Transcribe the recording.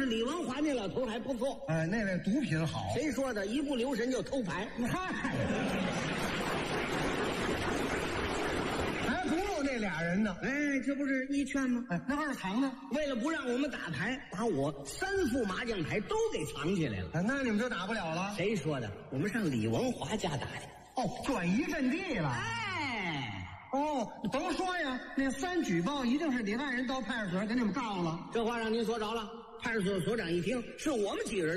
李文华那老头还不错。 那位毒品好。 谁说的？一不留神就偷牌。 嗨，还不如那俩人呢。 这不是一劝吗？ 那二藏呢？ 为了不让我们打牌，把我3副麻将牌都给藏起来了。 那你们就打不了了。 谁说的？我们上李文华家打去。 转移阵地了。甭说呀，那3举报一定是李万人到派出所给你们告了。 这话让您说着了。派出所所长一听，是我们几个人